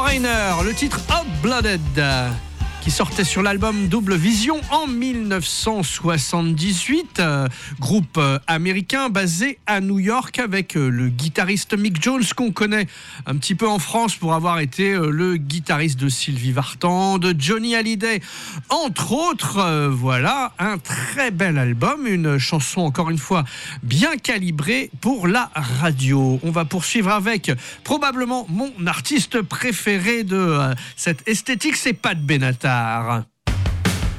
Foreigner, le titre Hot Blooded, qui sortait sur l'album Double Vision en 1978, groupe américain basé à New York avec le guitariste Mick Jones qu'on connaît un petit peu en France pour avoir été le guitariste de Sylvie Vartan, de Johnny Hallyday, entre autres. Voilà, un très bel album, une chanson encore une fois bien calibrée pour la radio. On va poursuivre avec probablement mon artiste préféré de cette esthétique, c'est Pat Benatar.